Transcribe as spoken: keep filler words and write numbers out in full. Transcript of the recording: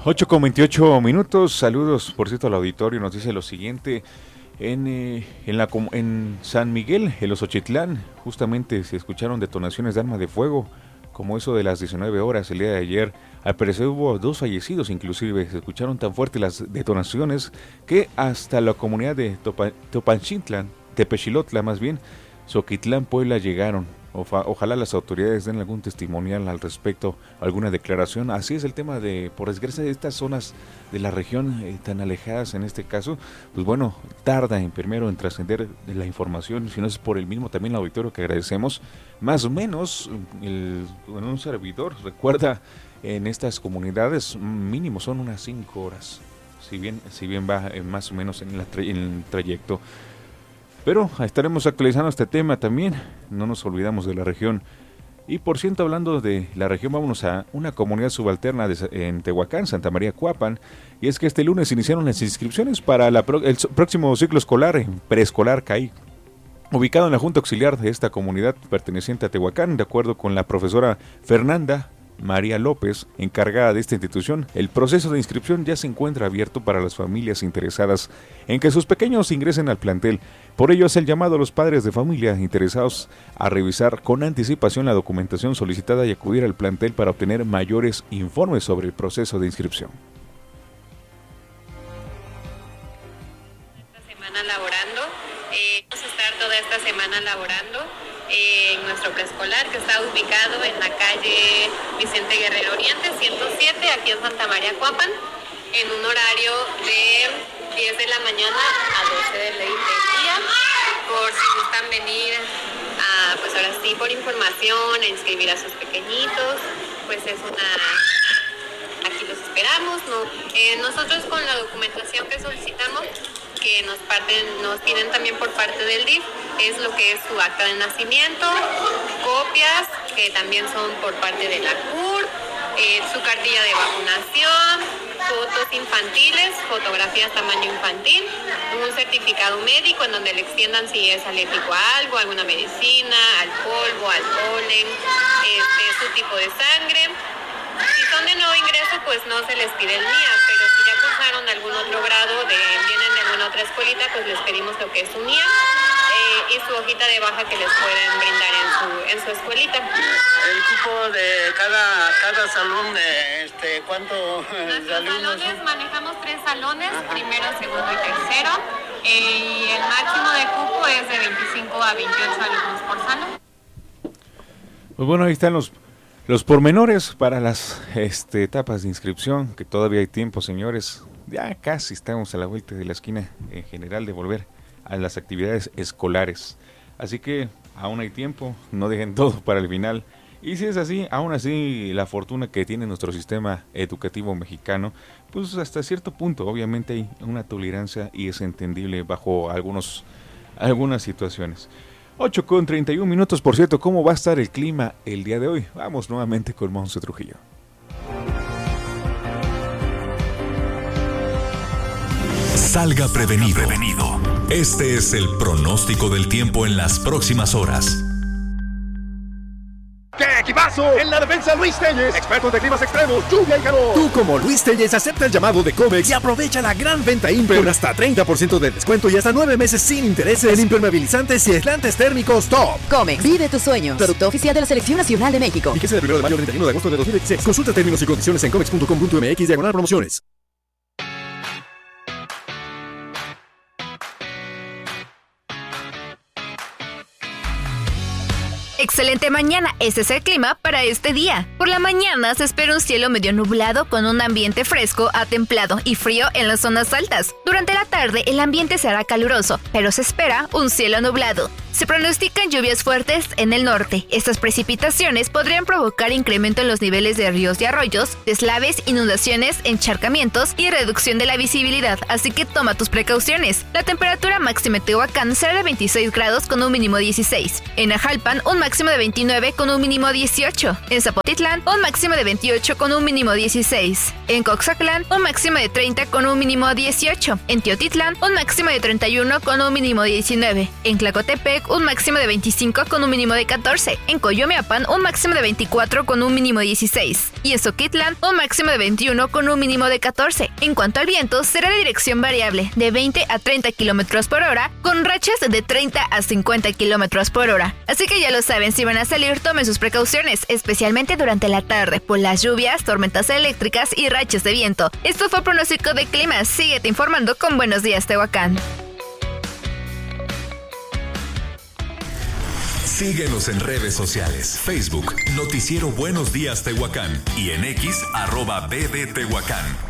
ocho con veintiocho minutos, saludos por cierto al auditorio, nos dice lo siguiente, en, eh, en, la, en San Miguel, en Los Ochitlán, justamente se escucharon detonaciones de arma de fuego, como eso de las diecinueve horas el día de ayer, al parecer hubo dos fallecidos inclusive, se escucharon tan fuertes las detonaciones que hasta la comunidad de Topa, Topanchintlan, Tepechilotla más bien, Xoquitlán, Puebla llegaron. Ojalá las autoridades den algún testimonial al respecto, alguna declaración. Así es el tema de, por desgracia, de estas zonas de la región eh, tan alejadas en este caso, pues bueno, tarda en primero en trascender la información, si no es por el mismo también el auditorio que agradecemos. Más o menos, el, bueno, un servidor recuerda en estas comunidades mínimo son unas cinco horas, si bien, si bien va eh, más o menos en, la tra- en el trayecto. Pero estaremos actualizando este tema también, no nos olvidamos de la región. Y por cierto, hablando de la región, vámonos a una comunidad subalterna de, en Tehuacán, Santa María Cuapan. Y es que este lunes iniciaron las inscripciones para la, el próximo ciclo escolar, preescolar C A I, ubicado en la Junta Auxiliar de esta comunidad perteneciente a Tehuacán. De acuerdo con la profesora Fernanda María López, encargada de esta institución, el proceso de inscripción ya se encuentra abierto para las familias interesadas en que sus pequeños ingresen al plantel. Por ello hace el llamado a los padres de familia interesados a revisar con anticipación la documentación solicitada y acudir al plantel para obtener mayores informes sobre el proceso de inscripción. Esta semana laborando, eh, vamos a estar toda esta semana laborando en nuestro preescolar, que está ubicado en la calle Vicente Guerrero Oriente ciento siete, aquí en Santa María Cuapan, en un horario de diez de la mañana a doce del día, por si gustan venir a, pues ahora sí, por información, a inscribir a sus pequeñitos, pues es una... aquí los esperamos, ¿no? Eh, nosotros con la documentación que solicitamos, que nos parten, nos piden también por parte del D I F, es lo que es su acta de nacimiento, copias que también son por parte de la C U R, eh, su cartilla de vacunación, fotos infantiles, fotografías tamaño infantil, un certificado médico en donde le extiendan si es alérgico a algo, alguna medicina, al polvo, al polen, este, su tipo de sangre. Si son de nuevo ingreso, pues no se les pide el N I A, pero si ya cursaron algún otro grado, de, vienen de alguna otra escuelita, pues les pedimos lo que es su N I A eh, y su hojita de baja que les pueden brindar en su, en su escuelita. El cupo de cada, cada salón, eh, este, ¿cuánto? Nuestros salones, manejamos tres salones, ajá, primero, segundo y tercero, eh, y el máximo de cupo es de veinticinco a veintiocho alumnos por salón. Pues bueno, ahí están los... Los pormenores para las este, etapas de inscripción, que todavía hay tiempo, señores. Ya casi estamos a la vuelta de la esquina en general de volver a las actividades escolares. Así que aún hay tiempo, no dejen todo para el final. Y si es así, aún así la fortuna que tiene nuestro sistema educativo mexicano, pues hasta cierto punto obviamente hay una tolerancia y es entendible bajo algunos, algunas situaciones. ocho con treinta y un minutos, por cierto, ¿cómo va a estar el clima el día de hoy? Vamos nuevamente con Monse Trujillo. Salga prevenido. prevenido. Este es el pronóstico del tiempo en las próximas horas. ¡Qué equipazo! En la defensa, Luis Telles, expertos de climas extremos, lluvia y calor. Tú, como Luis Telles, acepta el llamado de Comex y aprovecha la gran venta Imper con hasta treinta por ciento de descuento y hasta nueve meses sin intereses en impermeabilizantes y aislantes térmicos top. Comex, vive tus sueños. Producto oficial de la Selección Nacional de México. Fíjese del primero de mayo al treinta y uno de agosto de dos mil veintiséis. Consulta términos y condiciones en comex punto com punto m x diagonal promociones. Excelente mañana, ese es el clima para este día. Por la mañana se espera un cielo medio nublado con un ambiente fresco a templado y frío en las zonas altas. Durante la tarde el ambiente será caluroso, pero se espera un cielo nublado. Se pronostican lluvias fuertes en el norte. Estas precipitaciones podrían provocar incremento en los niveles de ríos y arroyos, deslaves, inundaciones, encharcamientos y reducción de la visibilidad, así que toma tus precauciones. La temperatura máxima en Tehuacán será de veintiséis grados con un mínimo dieciséis. En Ajalpan, un máximo de veintinueve con un mínimo dieciocho. En Zapotitlán, un máximo de veintiocho con un mínimo dieciséis. En Coxatlán, un máximo de treinta con un mínimo dieciocho. En Teotitlán, un máximo de treinta y uno con un mínimo diecinueve. En Tlacotepec, un máximo de veinticinco con un mínimo de catorce. En Coyomeapan, un máximo de veinticuatro con un mínimo dieciséis. y en Zoquitlán un máximo de veintiuno con un mínimo de catorce. En cuanto al viento, será de dirección variable de veinte a treinta kilómetros por hora, con rachas de treinta a cincuenta kilómetros por hora. Así que ya lo saben, si van a salir, tomen sus precauciones, especialmente durante la tarde, por las lluvias, tormentas eléctricas y rachas de viento. Esto fue el pronóstico de clima. Síguete informando con Buenos Días, Tehuacán. Síguenos en redes sociales, Facebook, Noticiero Buenos Días Tehuacán y en X, arroba B D Tehuacán.